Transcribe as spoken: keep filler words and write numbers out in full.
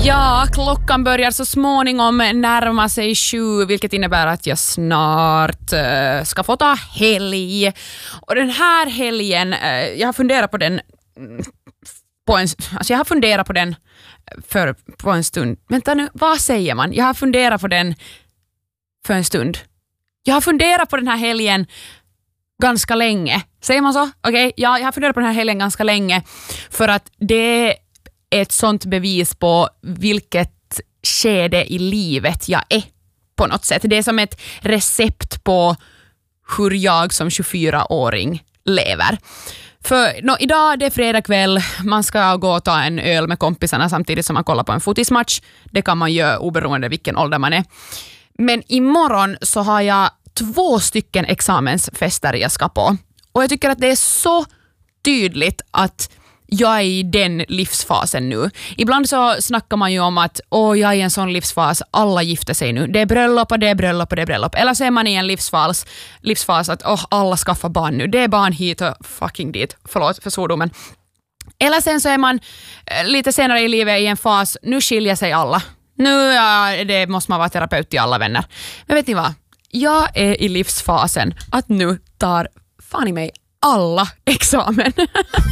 Ja, klockan börjar så småningom närma sig sju, vilket innebär att jag snart uh, ska få ta helg. Och den här helgen, uh, jag har funderat på den på en, alltså jag har funderat på den för, på en stund. Vänta nu, vad säger man? Jag har funderat på den för en stund. Jag har funderat på den här helgen ganska länge. Säger man så? Okej, okay. ja, jag har funderat på den här helgen ganska länge för att det är ett sånt bevis på vilket skede i livet jag är på något sätt. Det är som ett recept på hur jag som tjugofyraåring lever. För no, idag det är fredag kväll, man ska gå och ta en öl med kompisarna samtidigt som man kollar på en fotismatch. Det kan man göra oberoende vilken ålder man är. Men imorgon så har jag två stycken examensfester jag ska på. Och jag tycker att det är så tydligt att jag är i den livsfasen nu. Ibland så snackar man ju om att åh, jag är i en sån livsfas, alla gifter sig nu. Det är bröllop och det är bröllop och det är bröllop. Eller så är man i en livsfas, livsfas att åh, alla skaffar barn nu. Det är barn hit och fucking dit. Förlåt för svordomen. Eller sen så är man lite senare i livet i en fas, nu skiljer sig alla. Nu ja, det måste man vara terapeut till alla vänner. Men vet ni vad? Jag är i livsfasen att nu tar fan i mig alla examen.